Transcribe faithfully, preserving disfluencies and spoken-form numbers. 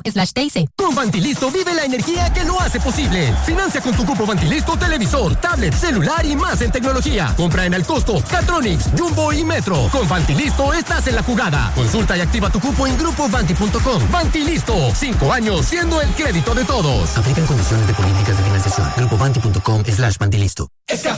slash T I C. Con Vantilisto vive la energía que lo hace posible. Financia con tu cupo Vantilisto televisor, tablet, celular y más en tecnología. Compra en Al Costo, Catronics, Jumbo y Metro. Con Vantilisto estás en la jugada. Consulta y activa tu cupo en grupo vanti punto com. Vantilisto, cinco años siendo el crédito de todos. Aplican condiciones de políticas de financiación. grupo vanti punto com slash Vantilisto.